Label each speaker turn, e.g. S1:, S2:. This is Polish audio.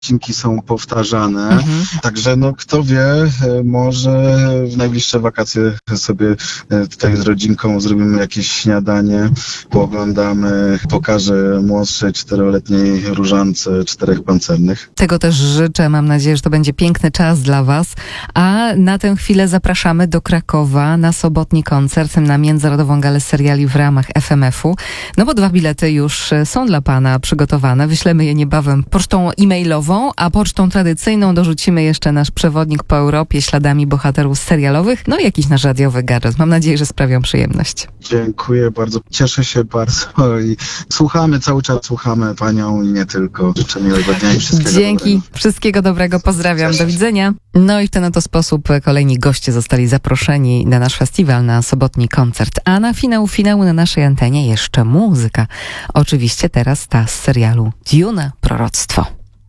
S1: odcinki są powtarzane. Także kto wie, może w najbliższe wakacje sobie tutaj z rodzinką zrobimy jakieś śniadanie, pooglądamy, pokażę młodszej 4-letniej Różance 4 Pancernych.
S2: Tego też życzę. Mam nadzieję, że to będzie piękny czas dla Was. A na tę chwilę zapraszamy do Krakowa na sobotni koncert na Międzynarodową Galę Seriali w ramach FMF-u. Bo 2 bilety już są dla Pana przygotowane. Wyślemy je niebawem pocztą e-mailową, a pocztą tradycyjną dorzucimy jeszcze nasz przewodnik po Europie śladami bohaterów serialowych, i jakiś nasz radiowy gadżet. Mam nadzieję, że sprawią przyjemność.
S1: Dziękuję bardzo. Cieszę się bardzo i cały czas słuchamy Panią i nie tylko. Życzę miłego dnia i wszystkiego
S2: Dzięki.
S1: dobrego.
S2: Wszystkiego dobrego. Pozdrawiam. Do widzenia. I w ten oto sposób kolejni goście zostali zaproszeni na nasz festiwal, na sobotni koncert. A na finału na naszej antenie jeszcze muzyka. Oczywiście teraz ta z serialu Duna, Proroctwo.